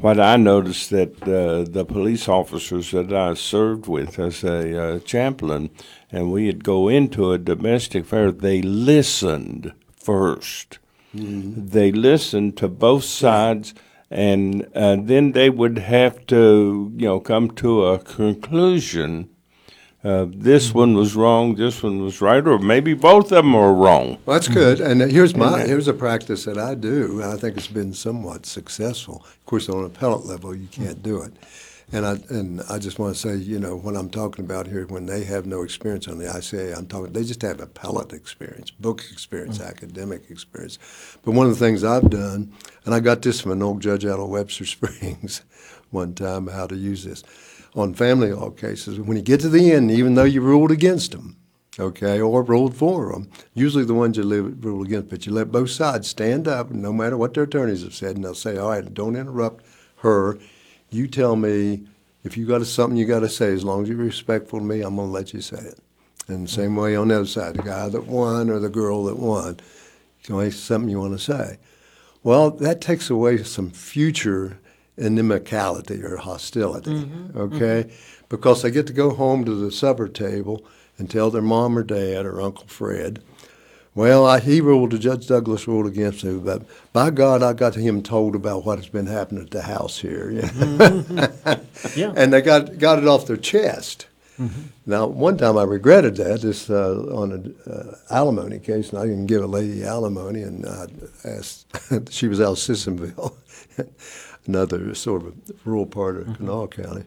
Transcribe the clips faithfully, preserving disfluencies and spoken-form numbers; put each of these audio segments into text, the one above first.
what I noticed that uh, the police officers that I served with as a uh, chaplain, and we'd go into a domestic affair, they listened first. Mm-hmm. They listened to both sides, and uh, then they would have to, you know, come to a conclusion. Uh, this one was wrong, this one was right, or maybe both of them are wrong. Well, that's good. And here's my here's a practice that I do, and I think it's been somewhat successful. Of course, on an appellate level, you can't do it. And I and I just want to say, you know, what I'm talking about here, when they have no experience on the I C A, I'm talking, they just have appellate experience, book experience, mm-hmm. academic experience. But one of the things I've done, and I got this from an old judge out of Webster Springs one time, how to use this. On family law cases, when you get to the end, even though you ruled against them, okay, or ruled for them, usually the ones you rule against, but you let both sides stand up, no matter what their attorneys have said, and they'll say, all right, don't interrupt her. You tell me if you got something you got to say. As long as you're respectful to me, I'm going to let you say it. And the same way on the other side, the guy that won or the girl that won, you know, something you want to say. Well, that takes away some future inimicality or hostility, mm-hmm. okay? Mm-hmm. Because they get to go home to the supper table and tell their mom or dad or Uncle Fred, well, I, he ruled, Judge Douglas ruled against me, but by God, I got him told about what has been happening at the house here. You know? Mm-hmm. Yeah. And they got got it off their chest. Mm-hmm. Now, one time I regretted that, this uh, on an uh, alimony case, and I didn't give a lady alimony, and I asked, she was out of Sissonville, another sort of rural part of mm-hmm. Kanawha County.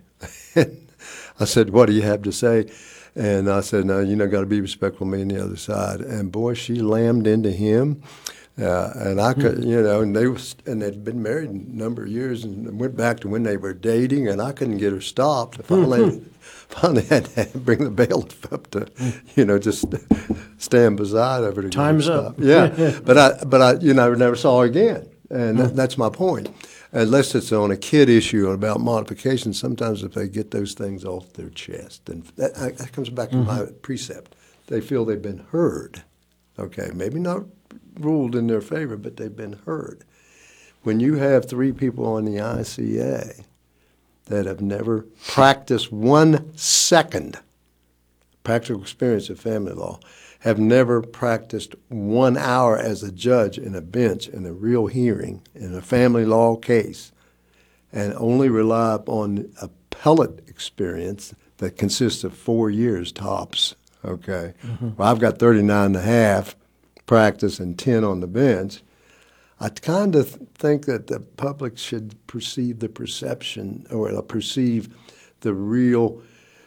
I said, what do you have to say? And I said, no, you know, got to be respectful of me and the other side. And boy, she lammed into him. Uh, and I could, you know, and they was, and they'd been married a number of years and went back to when they were dating, and I couldn't get her stopped. Finally, finally had to bring the bailiff up to, you know, just stand beside her to Time's get her up. stopped. Yeah, but I, but I, you know, never saw her again, and that, that's my point. Unless it's on a kid issue about modification, sometimes if they get those things off their chest, and that, that comes back to mm-hmm. my precept, they feel they've been heard. Okay, maybe not ruled in their favor, but they've been heard. When you have three people on the I C A that have never practiced one second practical experience of family law, have never practiced one hour as a judge in a bench in a real hearing in a family law case, and only rely upon appellate experience that consists of four years tops, okay? Mm-hmm. Well, I've got thirty-nine and a half practice and ten on the bench. I kind of th- think that the public should perceive the perception or perceive the real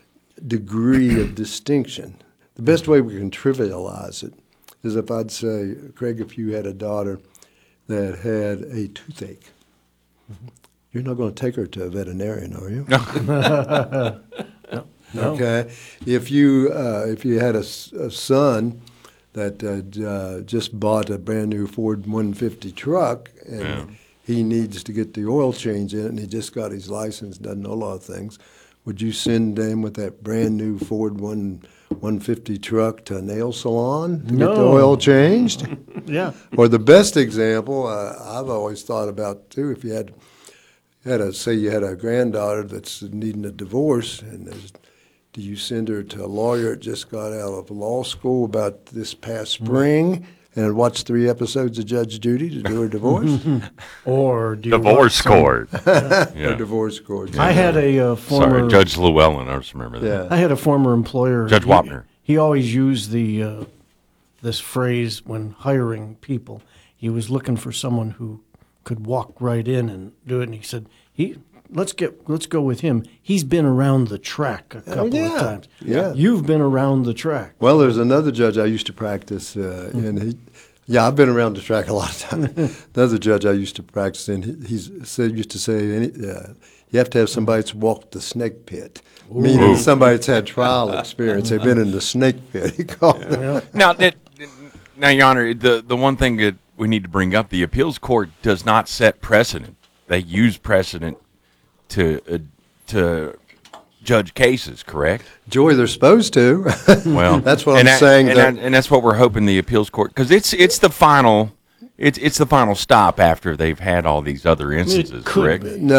degree of distinction. The best way we can trivialize it is if I'd say, Craig, if you had a daughter that had a toothache, mm-hmm. you're not going to take her to a veterinarian, are you? No. No. Okay. If you uh, if you had a, a son that uh, uh, just bought a brand new Ford one fifty truck and yeah. he needs to get the oil change in it, and he just got his license, doesn't know a lot of things, would you send them with that brand new Ford one? 150 truck to a nail salon to no. get the oil changed? Yeah. Or the best example uh, I've always thought about too, if you had had a say you had a granddaughter that's needing a divorce, and there's, do you send her to a lawyer that just got out of law school about this past spring and watch three episodes of Judge Judy to do her divorce? Or do you divorce court? yeah. Or divorce court. I had a uh, former Sorry, Judge Llewellyn. I just remember that. Yeah. I had a former employer, Judge he, Wapner. He always used the uh, this phrase when hiring people. He was looking for someone who could walk right in and do it, and he said, "He let's get let's go with him. He's been around the track a couple oh, yeah. of times. Yeah, you've been around the track." Well, there's another judge I used to practice, uh, mm-hmm. and he. Yeah, I've been around the track a lot of times. Another judge I used to practice in, he he's said, used to say, any, uh, you have to have somebody that's walked the snake pit, Ooh. meaning somebody that's had trial experience. They've been in the snake pit, he called yeah. it. Now, that, now, Your Honor, the, the one thing that we need to bring up, the appeals court does not set precedent. They use precedent to uh, to judge cases, correct? Joy, they're supposed to. Well, that's what I'm that, saying. And, that, I, and that's what we're hoping the appeals court, because it's it's the final, it's it's the final stop after they've had all these other instances, correct? No,